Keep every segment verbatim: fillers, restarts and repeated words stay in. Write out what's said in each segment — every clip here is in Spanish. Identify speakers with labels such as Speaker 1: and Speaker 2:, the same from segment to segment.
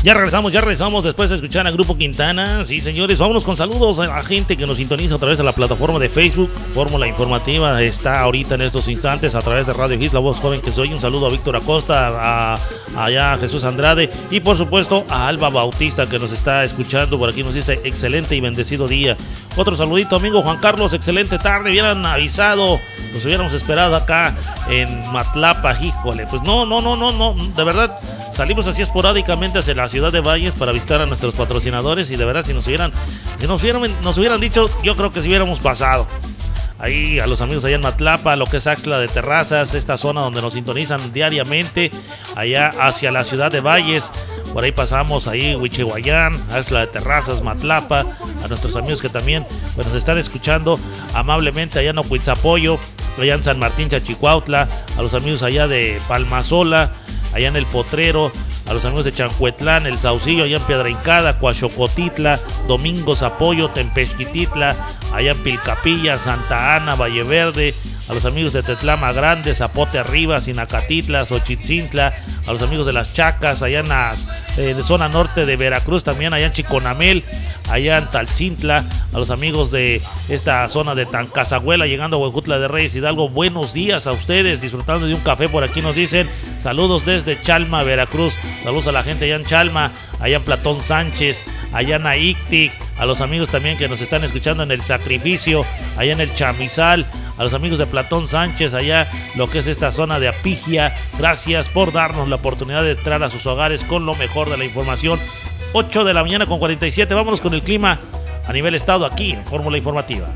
Speaker 1: Ya regresamos, ya regresamos después de escuchar al Grupo Quintana. Sí, señores, vámonos con saludos a la gente que nos sintoniza a través de la plataforma de Facebook. Fórmula Informativa está ahorita en estos instantes a través de Radio Hits, la voz joven que soy. Un saludo a Víctor Acosta, a, a allá a Jesús Andrade y por supuesto a Alba Bautista que nos está escuchando. Por aquí nos dice excelente y bendecido día. Otro saludito, amigo Juan Carlos, excelente tarde. Hubieran avisado, nos hubiéramos esperado acá en Matlapa. Híjole, pues no, no, no, no, no, de verdad. Salimos así esporádicamente hacia la ciudad de Valles para visitar a nuestros patrocinadores y de verdad si nos hubieran, si nos hubieran, nos hubieran dicho, yo creo que si hubiéramos pasado. Ahí a los amigos allá en Matlapa, lo que es Axtla de Terrazas, esta zona donde nos sintonizan diariamente, allá hacia la ciudad de Valles. Por ahí pasamos ahí Huichihuayán, Axtla de Terrazas, Matlapa, a nuestros amigos que también pues, nos están escuchando amablemente allá en Ocuitzapoyo, allá en San Martín Chachicuautla, a los amigos allá de Palmasola, allá en El Potrero, a los amigos de Chancuetlán, El Saucillo, allá en Piedra Hincada, Coachocotitla, Domingo Zapoyo, Tempesquititla, allá en Pilcapilla, Santa Ana, Valle Verde, a los amigos de Tetlama Grande, Zapote Arriba, Sinacatitla, Xochitzintla, a los amigos de Las Chacas, allá en la eh, zona norte de Veracruz, también allá en Chiconamel, allá en Talchintla, a los amigos de esta zona de Tancazahuela, llegando a Huejutla de Reyes Hidalgo, buenos días a ustedes, disfrutando de un café por aquí nos dicen, saludos desde Chalma, Veracruz, saludos a la gente allá en Chalma, allá en Platón Sánchez, allá en Aictic, a los amigos también que nos están escuchando en El Sacrificio, allá en el Chamizal, a los amigos de Platón Sánchez, allá lo que es esta zona de Apigia, gracias por darnos la oportunidad de entrar a sus hogares con lo mejor de la información. Ocho de la mañana con cuarenta y siete, vámonos con el clima a nivel estado aquí en Fórmula Informativa.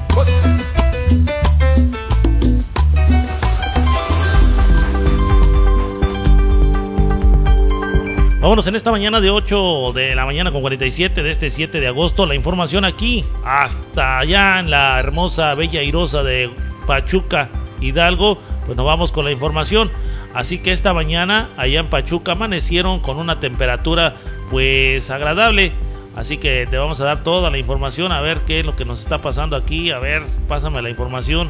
Speaker 1: Vámonos en esta mañana de ocho de la mañana con cuarenta y siete de este siete de agosto. La información aquí, hasta allá en la hermosa, bella airosa de Pachuca, Hidalgo. Pues nos vamos con la información. Así que esta mañana allá en Pachuca amanecieron con una temperatura pues agradable. Así que te vamos a dar toda la información. A ver qué es lo que nos está pasando aquí. A ver, pásame la información.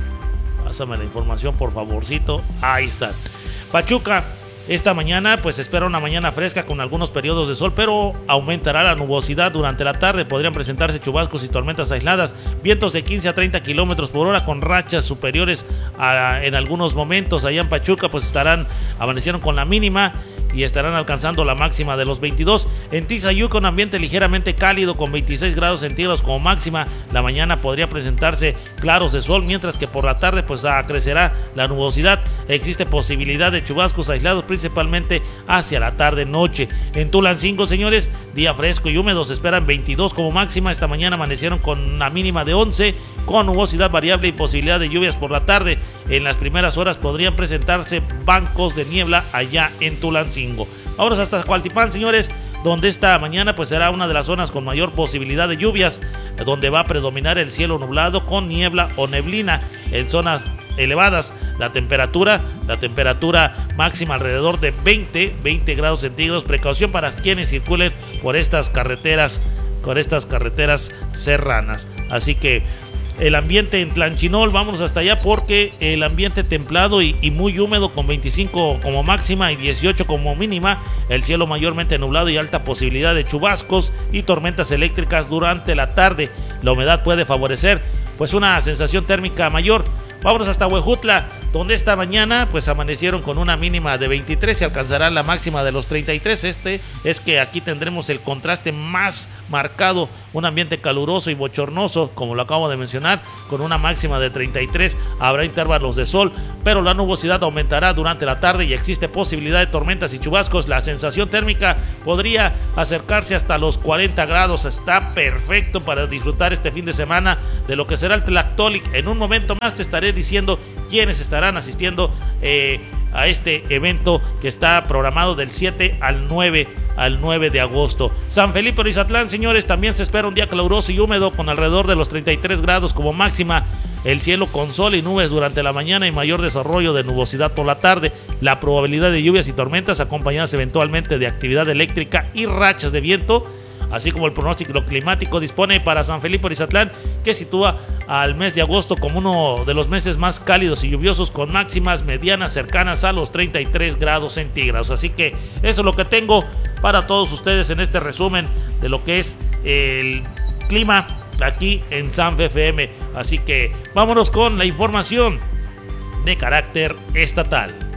Speaker 1: Pásame la información por favorcito. Ahí está. Pachuca. Esta mañana pues se espera una mañana fresca con algunos periodos de sol, pero aumentará la nubosidad durante la tarde. Podrían presentarse chubascos y tormentas aisladas, vientos de quince a treinta kilómetros por hora con rachas superiores a, en algunos momentos. Allá en Pachuca pues estarán, amanecieron con la mínima y estarán alcanzando la máxima de los veintidós. En Tizayuca un ambiente ligeramente cálido con veintiséis grados centígrados como máxima. La mañana podría presentarse claros de sol, mientras que por la tarde pues crecerá la nubosidad. Existe posibilidad de chubascos aislados principalmente hacia la tarde noche. En Tulancingo, señores, día fresco y húmedo, se esperan veintidós como máxima. Esta mañana amanecieron con una mínima de once, con nubosidad variable y posibilidad de lluvias por la tarde. En las primeras horas podrían presentarse bancos de niebla allá en Tulancingo. Vámonos hasta Cualtipán, señores, donde esta mañana pues será una de las zonas con mayor posibilidad de lluvias, donde va a predominar el cielo nublado con niebla o neblina. En zonas elevadas, la temperatura, la temperatura máxima alrededor de veinte, veinte grados centígrados. Precaución para quienes circulen por estas carreteras, por estas carreteras serranas. Así que el ambiente en Tlanchinol, vámonos hasta allá porque el ambiente templado y, y muy húmedo con veinticinco como máxima y dieciocho como mínima. El cielo mayormente nublado y alta posibilidad de chubascos y tormentas eléctricas durante la tarde. La humedad puede favorecer pues una sensación térmica mayor. Vámonos hasta Huejutla, donde esta mañana pues amanecieron con una mínima de veintitrés y alcanzarán la máxima de los treinta y tres. Este es que aquí tendremos el contraste más marcado, un ambiente caluroso y bochornoso, como lo acabo de mencionar, con una máxima de treinta y tres. Habrá intervalos de sol, pero la nubosidad aumentará durante la tarde y existe posibilidad de tormentas y chubascos. La sensación térmica podría acercarse hasta los cuarenta grados. Está perfecto para disfrutar este fin de semana de lo que será el Tlactolic. En un momento más te estaré diciendo quiénes estarán asistiendo eh, a este evento que está programado del siete al nueve de agosto. San Felipe Orizatlán, señores, también se espera un día caluroso y húmedo con alrededor de los treinta y tres grados como máxima. El cielo con sol y nubes durante la mañana y mayor desarrollo de nubosidad por la tarde. La probabilidad de lluvias y tormentas acompañadas eventualmente de actividad eléctrica y rachas de viento, así como el pronóstico climático dispone para San Felipe Orizatlán, que sitúa al mes de agosto como uno de los meses más cálidos y lluviosos, con máximas medianas cercanas a los treinta y tres grados centígrados. Así que eso es lo que tengo para todos ustedes en este resumen de lo que es el clima aquí en San F M. Así que vámonos con la información de carácter estatal.